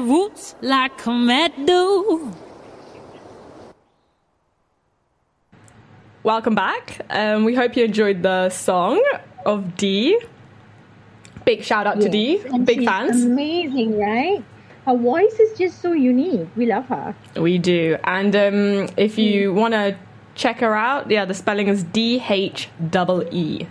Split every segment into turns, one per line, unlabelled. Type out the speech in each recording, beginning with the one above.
roots like a meadow.
Welcome back. We hope you enjoyed the song of Dee. Big shout out to Dee. Big fans.
Amazing, right? Her voice is just so unique. We love her.
We do. And if you want to check her out, the spelling is DHEED.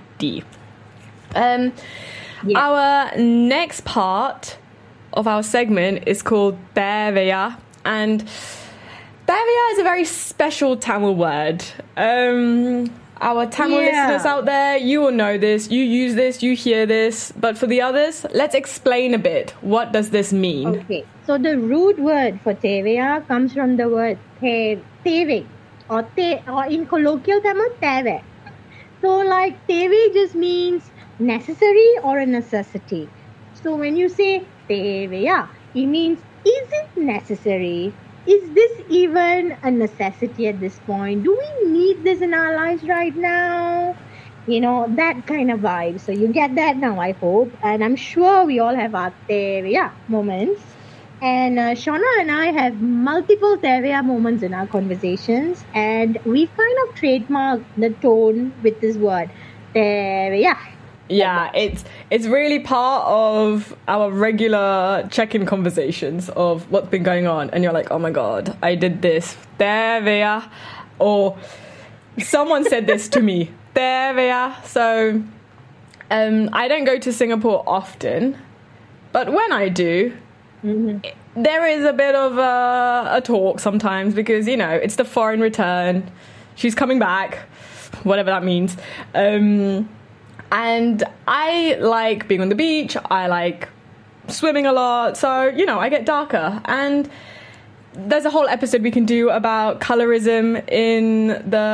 Our next part of our segment is called Devaya, and Devaya is a very special Tamil word. Our Tamil listeners out there, you will know this, you use this, you hear this, but for the others, let's explain a bit. What does this mean?
Okay, so the root word for Devaya comes from the word Teve, or in colloquial Tamil, Teve. So like Teve just means necessary or a necessity. So when you say Devaya, it means, is it necessary? Is this even a necessity at this point? Do we need this in our lives right now? You know, that kind of vibe. So you get that now, I hope. And I'm sure we all have our Devaya moments. And Shauna and I have multiple Devaya moments in our conversations. And we've kind of trademarked the tone with this word, Devaya.
Yeah, it's really part of our regular check-in conversations of what's been going on, and you're like, oh my god, I did this, Devaya, or someone said this to me, Devaya. So I don't go to Singapore often, but when I do, there is a bit of a talk sometimes, because, you know, it's the foreign return, she's coming back, whatever that means. And I like being on the beach, I like swimming a lot, so, you know, I get darker. And there's a whole episode we can do about colorism in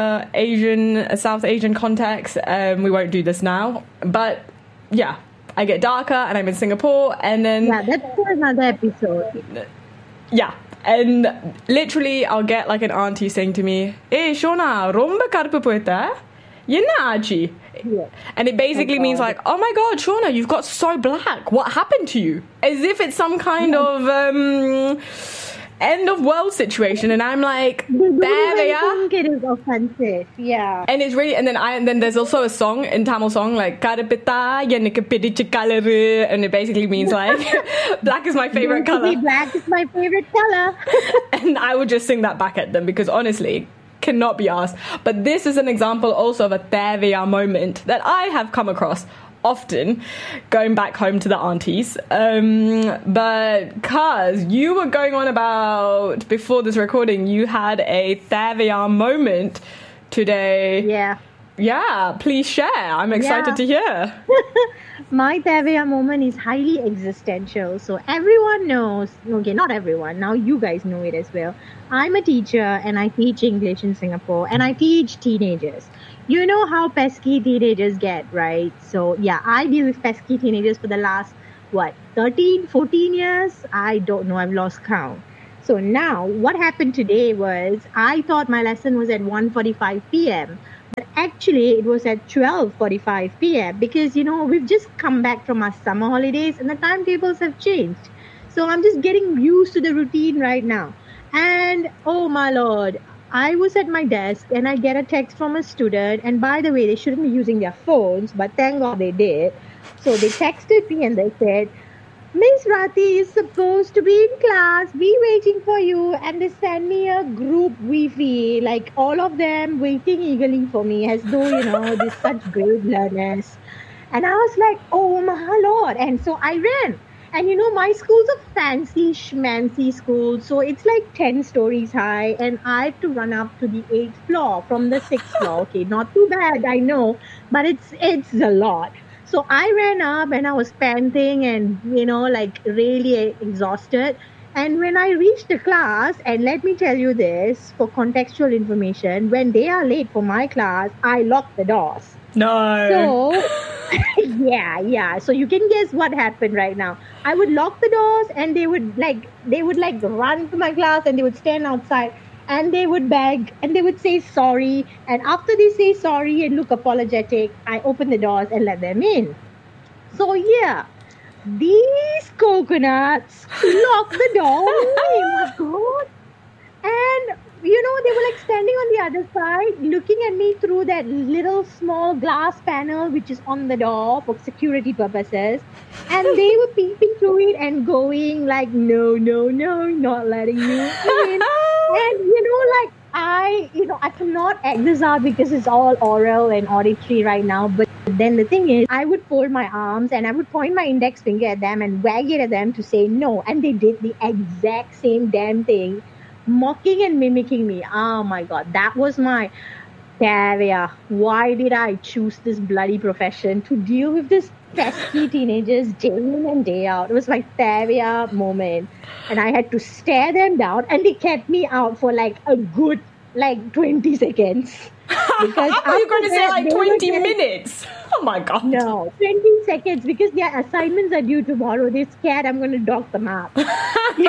the South Asian context. We won't do this now. But, yeah, I get darker and I'm in Singapore, and then...
Yeah, that's for another episode.
Yeah. And literally, I'll get like an auntie saying to me, "Hey, Shona, romba karpu poita? Yenna aachi?"
Yeah.
And it basically means like, oh my god, Shauna, you've got so black. What happened to you? As if it's some kind of end of world situation. And I'm like,
I think it is offensive. Yeah.
And it's really, and then there's also a song in Tamil song like Karapita Yenika Pidicha Kalaru, and it basically means like black is my favorite color.
Black is my favorite color.
And I would just sing that back at them, because honestly, cannot be asked. But this is an example also of a Devaya moment that I have come across often going back home to the aunties. But Kaz, you were going on about, before this recording, you had a Devaya moment today. Yeah, please share. I'm excited to hear.
My Devaya moment is highly existential. So everyone knows, okay, not everyone, now you guys know it as well. I'm a teacher and I teach English in Singapore, and I teach teenagers. You know how pesky teenagers get, right? So yeah, I deal with pesky teenagers for the last, 13, 14 years? I don't know, I've lost count. So now, what happened today was, I thought my lesson was at 1:45 p.m. But actually, it was at 12:45 p.m. because, you know, we've just come back from our summer holidays and the timetables have changed. So I'm just getting used to the routine right now. And, oh my lord, I was at my desk and I get a text from a student. And by the way, they shouldn't be using their phones, but thank God they did. So they texted me and they said, "Miss Rati is supposed to be in class. Be waiting for you." And they send me a group Wi-Fi, like all of them waiting eagerly for me, as though, you know, they're such great learners. And I was like, oh my lord. And so I ran. And you know, my school's a fancy schmancy school, so it's like 10 stories high, and I have to run up to the 8th floor from the 6th floor. Okay, not too bad, I know, but it's a lot. So I ran up and I was panting and, you know, like really exhausted. And when I reached the class, and let me tell you this for contextual information, when they are late for my class, I lock the doors.
No.
So, yeah. So you can guess what happened right now. I would lock the doors and they would run to my class and they would stand outside and they would beg and they would say sorry. And after they say sorry and look apologetic, I open the doors and let them in. So yeah, these coconuts, lock the door. Oh my God. And, they were like standing on the other side, looking at me through that little small glass panel, which is on the door for security purposes. And they were peeping through it and going like, no, not letting you in. And, I cannot act this out because it's all oral and auditory right now. But then the thing is, I would fold my arms and I would point my index finger at them and wag it at them to say no. And they did the exact same damn thing, mocking and mimicking me. Oh my God, that was my Tavia. Why did I choose this bloody profession to deal with this pesky teenagers day in and day out? It was my Tavia moment. And I had to stare them down and they kept me out for like a good 20 seconds.
Because I thought you were going to say like 20 minutes. Oh my God.
No, 20 seconds because their assignments are due tomorrow. They're scared I'm going to dock them up. So they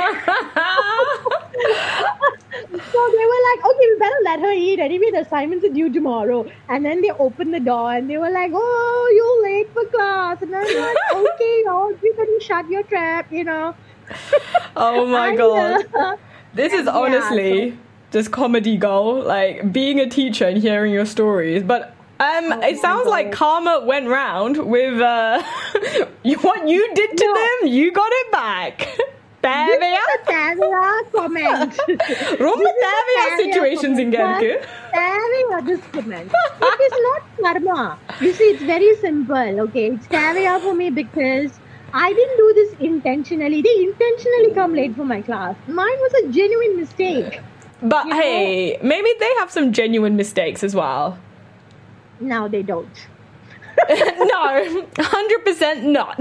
were like, okay, we better let her eat. Anyway, the assignments are due tomorrow. And then they opened the door and they were like, oh, you're late for class. And I was like, okay, everybody shut your trap,
Oh my God. This is honestly just comedy gold, like being a teacher and hearing your stories. But it sounds like karma went round with what you did to them, you got it back. Tavia?
Tavia comment.
Rumba Tavia situations in Genku.
Tavia, this comment. It is not karma. You see, it's very simple, okay? It's Tavia for me because I didn't do this intentionally. They intentionally come late for my class. Mine was a genuine mistake.
But hey, maybe they have some genuine mistakes as well.
No, they don't.
No, 100% not.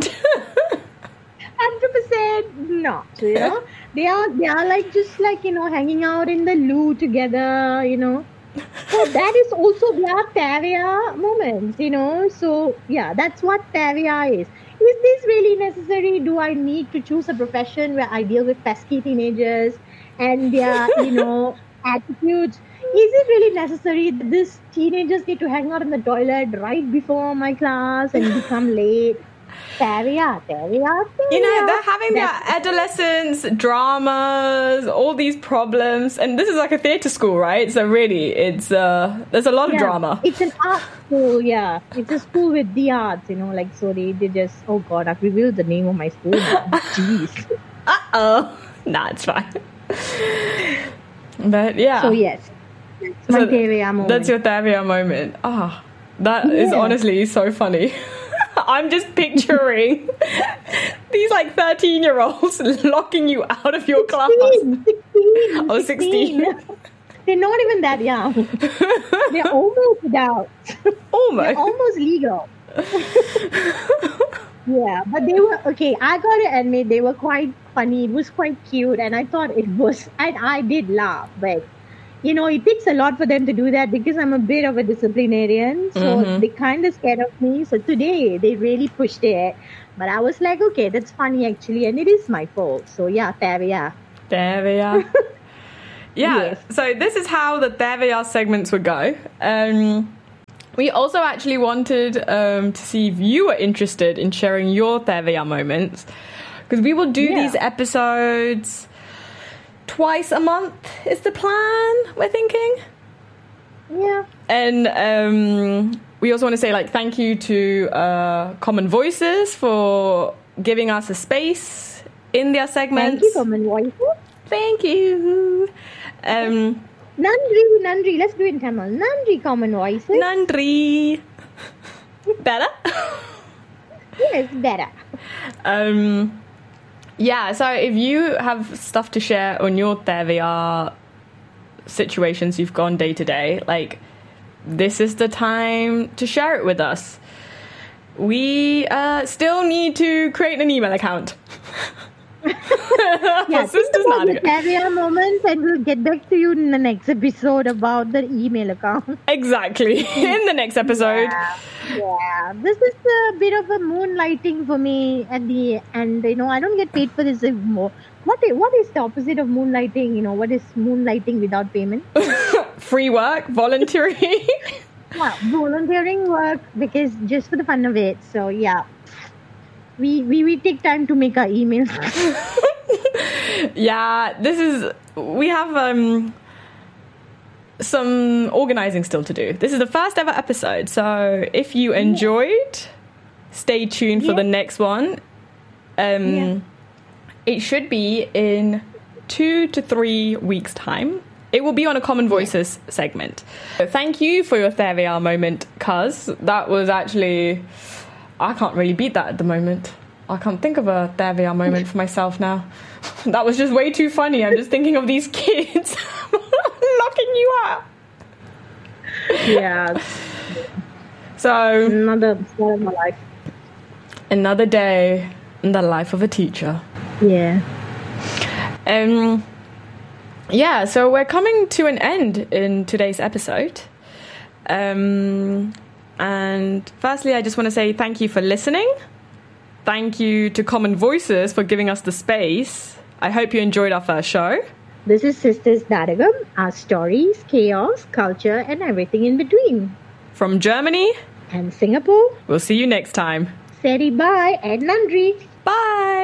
100% not. They are like just like hanging out in the loo together. So that is also their Tavia moments. So yeah, that's what Tavia is. Is this really necessary? Do I need to choose a profession where I deal with pesky teenagers and their, attitudes? Is it really necessary that these teenagers need to hang out in the toilet right before my class and become late? Tavia.
They're having their adolescence dramas, all these problems, and this is like a theatre school, right? So really, it's there's a lot of drama.
It's an art school, yeah. It's a school with the arts, so they just, oh God, I've revealed the name of my school now. Jeez.
Nah, it's fine. But yeah.
So yes, that's my Tavia moment.
That's your Tavia moment. That is honestly so funny. I'm just picturing these like 13-year-olds locking you out of your class. 16.
They're not even that young. They're almost adults.
Almost.
They're almost legal. Yeah, but they were, okay, I gotta admit, they were quite funny. It was quite cute, and I thought it was, and I did laugh, but it takes a lot for them to do that because I'm a bit of a disciplinarian, so they kind of scared of me. So today, they really pushed it, but I was like, okay, that's funny actually, and it is my fault. So yeah, Tavia. Yeah,
yes. So this is how the Tavia segments would go. We also actually wanted to see if you were interested in sharing your Tavia moments, because we will do these episodes twice a month is the plan, we're thinking.
Yeah.
And we also want to say thank you to Common Voices for giving us a space in their segments.
Thank you, Common Voices.
Thank you.
Nandri. Let's do it in Tamil. Nandri, Common Voices.
Nandri. Better?
Yes, better.
Yeah, so if you have stuff to share on your Tavia situations you've gone day to day, this is the time to share it with us. We still need to create an email account.
Yeah, think about the Tavia moments and we'll get back to you in the next episode about the email account.
Exactly. In the next episode.
Yeah. This is a bit of a moonlighting for me at the end. I don't get paid for this anymore. What is the opposite of moonlighting? What is moonlighting without payment?
Free work, volunteering.
Yeah, volunteering work because just for the fun of it. So yeah. we take time to make our emails.
Yeah, we have some organizing still to do. This is the first ever episode, so if you enjoyed, stay tuned for the next one. It should be in 2 to 3 weeks' time. It will be on a Common Voices segment. So thank you for your There moment, cuz that was actually, I can't really beat that at the moment. I can't think of a There moment for myself now. That was just way too funny. I'm just thinking of these kids locking you up.
Yeah.
So
Another part of my life.
another day in the life of a teacher.
Yeah.
Yeah, so we're coming to an end in today's episode. And firstly, I just want to say thank you for listening. Thank you to Common Voices for giving us the space. I hope you enjoyed our first show.
This is Sisters Daragam, our stories, chaos, culture, and everything in between.
From Germany,
And Singapore,
we'll see you next time.
Seri bye and Nandri.
Bye!